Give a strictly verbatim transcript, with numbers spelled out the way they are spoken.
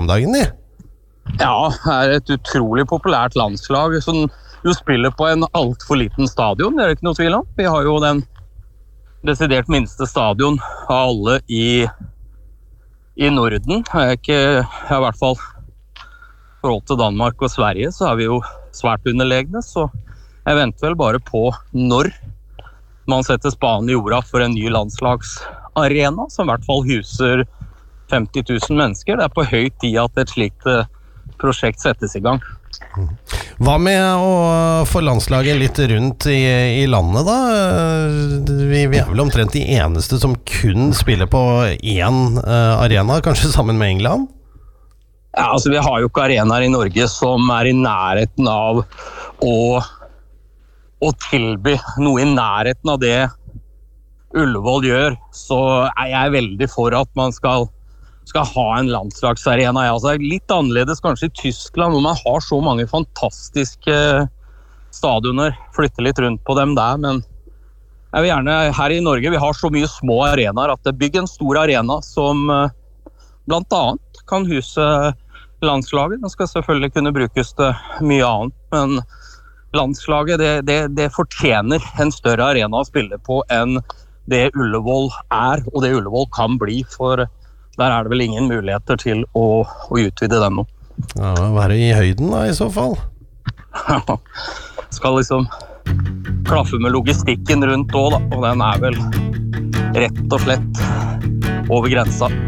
dagen de. Ja, det er et utrolig populært landslag som jo spiller på en alt for liten stadion, det er det ikke noe tvil om. Vi har jo den desidert minste stadion av alle i, i Norden. Jeg er ikke, jeg er i hvert fall i forhold til Danmark og Sverige, så er vi jo svært underlegne, så jeg venter vel bare på når man setter spaden i jorda for en ny landslagsarena, som i hvert fall huser femti tusen mennesker. Det er på høy tid at et slikt prosjekt settes i gang. Hva med å få landslaget litt rundt i, i landet da? Vi, vi er vel omtrent de eneste som kun spiller på én uh, arena, kanskje sammen med England? Ja, altså vi har jo ikke arenaer i Norge som er i nærheten av å, å tilby noe i nærheten av det Ullevål gjør, så er jeg veldig for at man skal skal ha en landslagsarena. Ja, altså, litt annerledes kanskje i Tyskland, hvor man har så mange fantastiske stadioner, flytter litt rundt på dem der, men jeg vil gjerne, her i Norge, vi har så mye små arenaer, at det bygger en stor arena som blant annet kan huse landslaget. Den skal selvfølgelig kunne brukes til mye annet, men landslaget, det, det, det fortjener en større arena å spille på enn det Ullevål er, og det Ullevål kan bli, for der er det vel ingen muligheter til å, å utvide den nå. Ja, være i høyden da, i så fall. Skal liksom klaffe med logistikken rundt også da, og den er vel rett og slett over grensa.